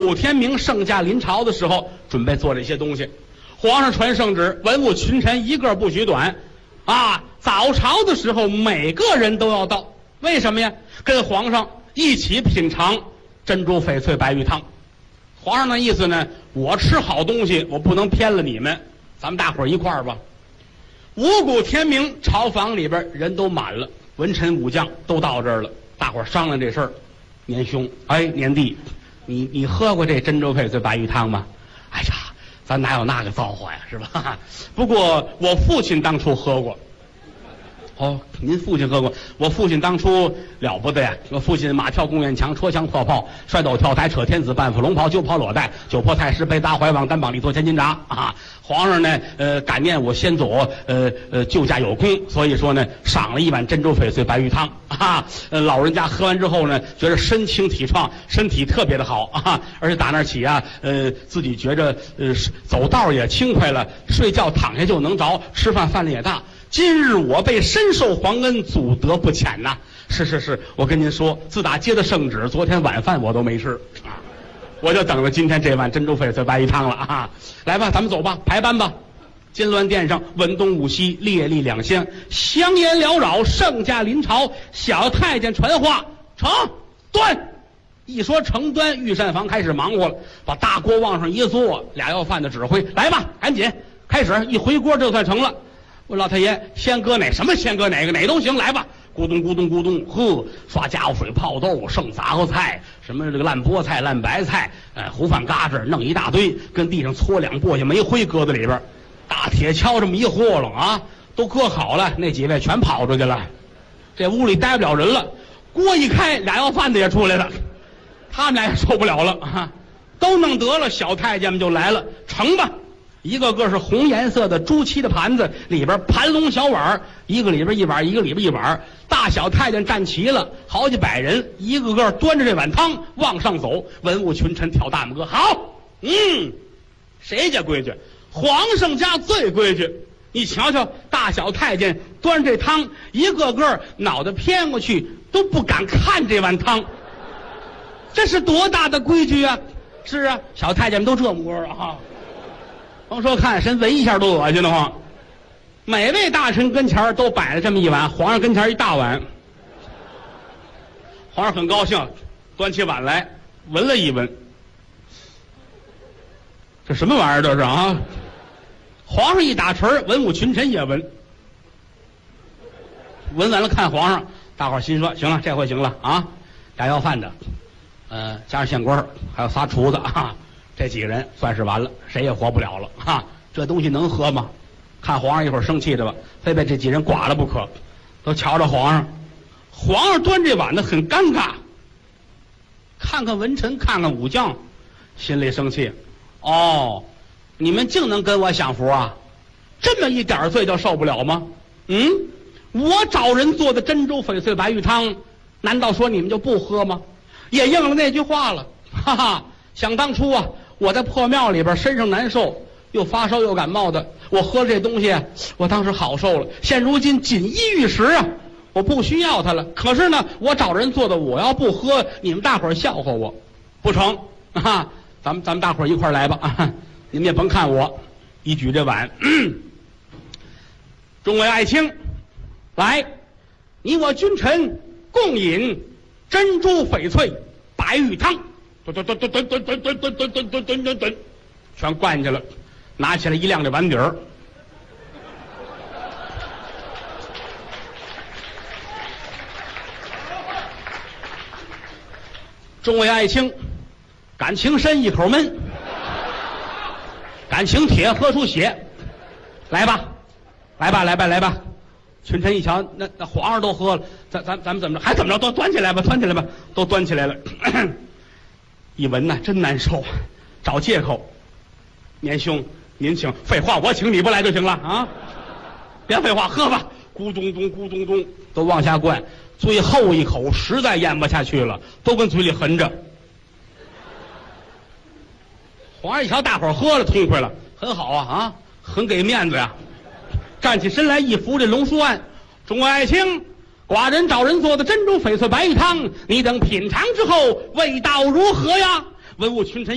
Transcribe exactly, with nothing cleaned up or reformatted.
谷天明圣驾临朝的时候，准备做这些东西。皇上传圣旨，文武群臣一个不许短，啊，早朝的时候每个人都要到。为什么呀？跟皇上一起品尝珍珠翡翠白玉汤。皇上的意思呢，我吃好东西，我不能偏了你们，咱们大伙儿一块儿吧。五谷天明，朝房里边人都满了，文臣武将都到这儿了，大伙儿商量这事儿。年兄，哎，年弟，你你喝过这珍珠翡翠白玉汤吗？哎呀，咱哪有那个造化呀，是吧？不过我父亲当初喝过。哦，您父亲喝过？我父亲当初了不得呀！我父亲马跳宫院墙，戳墙破炮，摔斗跳台，扯天子，半斧龙袍，揪袍裸带，九破太师，背搭怀网，单膀里做千斤闸啊！皇上呢，呃，感念我先祖，呃呃，救驾有功，所以说呢，赏了一碗珍珠翡翠白玉汤啊！呃，老人家喝完之后呢，觉得身轻体壮，身体特别的好啊！而且打那起啊，呃，自己觉着呃走道也轻快了，睡觉躺下就能着，吃饭饭量也大。今日我辈深受皇恩，祖德不浅呐！是是是，我跟您说，自打接的圣旨，昨天晚饭我都没吃啊，我就等着今天这碗珍珠翡翠白玉汤了啊！来吧，咱们走吧，排班吧。金銮殿上，文东武西，列立两厢，香烟缭绕，圣驾临朝。小太监传话：成端。一说成端，御膳房开始忙活了，把大锅往上一坐，俩要饭的指挥：来吧，赶紧开始！一回锅，这算成了。我老太爷，先搁哪？什么先搁哪个？哪都行，来吧！咕咚咕咚咕咚，呵，刷家伙水泡豆，剩杂货菜，什么这个烂菠菜、烂白菜，呃，糊饭嘎子，弄一大堆，跟地上搓两簸箕煤灰搁在里边，大铁锹这么一和拢啊，都搁好了。那几位全跑出去了，这屋里待不了人了。锅一开，俩要饭的也出来了，他们俩也受不了了啊，都弄得了。小太监们就来了，盛吧。一个个是红颜色的朱漆的盘子，里边盘龙小碗，一个里边一碗，一个里边一碗。大小太监站齐了，好几百人，一个个端着这碗汤往上走。文武群臣挑大拇哥，好，嗯，谁家规矩？皇上家最规矩。你瞧瞧，大小太监端这汤，一个个脑袋偏过去，都不敢看这碗汤。这是多大的规矩啊！是啊，小太监们都这模样啊。甭说看，身闻一下都恶心得慌。每位大臣跟前都摆了这么一碗，皇上跟前一大碗。皇上很高兴，端起碗来闻了一闻，这什么玩意儿这是啊？皇上一打锤，文武群臣也闻，闻完了看皇上，大伙儿心说行了，这回行了啊！俩要饭的，呃，加上县官还有仨厨子啊。这几个人算是完了，谁也活不了了哈！这东西能喝吗？看皇上一会儿生气的吧，非被这几人剐了不可。都瞧着皇上，皇上端这碗呢很尴尬，看看文臣，看看武将，心里生气。哦，你们竟能跟我享福啊？这么一点罪就受不了吗？嗯，我找人做的珍珠翡翠白玉汤，难道说你们就不喝吗？也应了那句话了，哈哈！想当初啊，我在破庙里边身上难受，又发烧又感冒的，我喝这东西，我当时好受了。现如今锦衣玉食啊，我不需要它了。可是呢，我找人做的，我要不喝，你们大伙儿笑话我，不成啊！咱们咱们大伙儿一块儿来吧啊！你们也甭看我，一举这碗，嗯、众位爱卿，来，你我君臣共饮珍珠翡翠白玉汤。蹲蹲蹲蹲蹲蹲蹲蹲蹲蹲蹲蹲蹲，全灌进去了，拿起来一亮这碗底儿。众位爱卿，感情深一口闷，感情铁喝出血，来吧，来吧，来吧，来吧！群臣一瞧，那那皇上都喝了，咱咱咱们怎么着？还怎么着？都端起来吧，端起来吧，都端起来了。一闻呐，真难受，找借口。年兄，您请。废话，我请，你不来就行了啊！别废话，喝吧。咕咚咚，咕咚咚，都往下灌。最后一口实在咽不下去了，都跟嘴里含着。皇上一瞧，大伙儿喝了，痛快了，很好啊啊，很给面子呀。站起身来，一扶这龙书案，众位爱卿，寡人找人做的珍珠翡翠白玉汤，你等品尝之后味道如何呀？文武群臣